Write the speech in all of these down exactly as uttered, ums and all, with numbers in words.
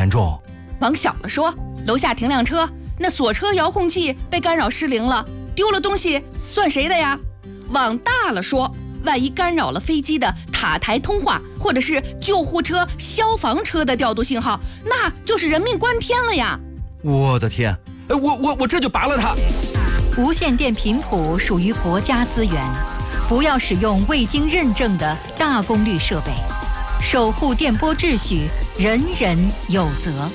严重？ 往小了说，楼下停辆车，那锁车遥控器被干扰失灵了，丢了东西算谁的呀？往大了说，万一干扰了飞机的塔台通话，或者是救护车、消防车的调度信号，那就是人命关天了呀！ 我的天，我我我这就拔了它。 无线电频谱属于国家资源，不要使用未经认证的大功率设备，守护电波秩序，人人有责。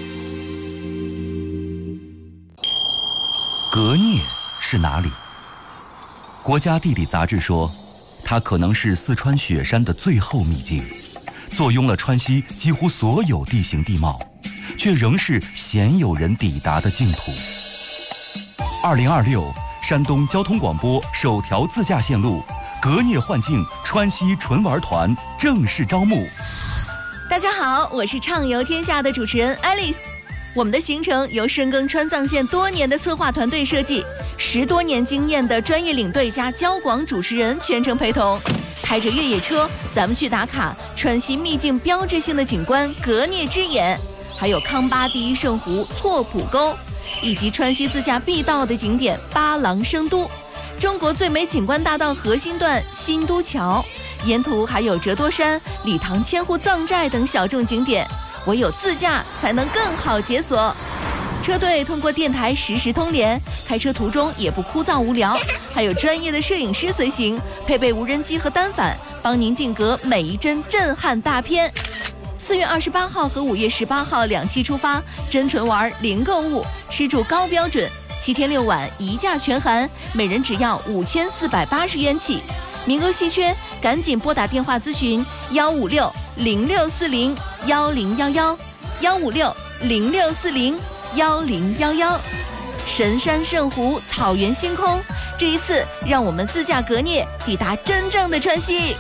革聂是哪里？国家地理杂志说，它可能是四川雪山的最后秘境，坐拥了川西几乎所有地形地貌，却仍是鲜有人抵达的净土。二零二六，山东交通广播首条自驾线路革聂幻境川西纯玩团正式招募。 大家好，我是畅游天下的主持人 Alice。我们的行程由深耕川藏线多年的策划团队设计，十多年经验的专业领队加交广主持人全程陪同，开着越野车，咱们去打卡川西秘境标志性的景观革聂之眼，还有康巴第一圣湖错浦沟，以及川西自驾必到的景点八郎生都，中国最美景观大道核心段新都桥，沿途还有折多山、理塘千户藏寨等小众景点，唯有自驾才能更好解锁。车队通过电台实时通联，开车途中也不枯燥无聊，还有专业的摄影师随行，配备无人机和单反，帮您定格每一帧震撼大片。四月二十八号和五月十八号两期出发，真纯玩零购物，吃住高标准，七天六晚一价全含，每人只要五千四百八十元起，名额稀缺，赶紧拨打电话咨询幺五六零六四零幺零幺幺幺五六零六四零幺零幺幺。神山圣湖，草原星空，这一次让我们自驾革聂，抵达真正的川西。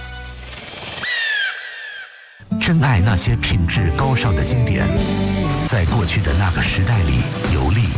珍爱那些品质高尚的经典，在过去的那个时代里游历。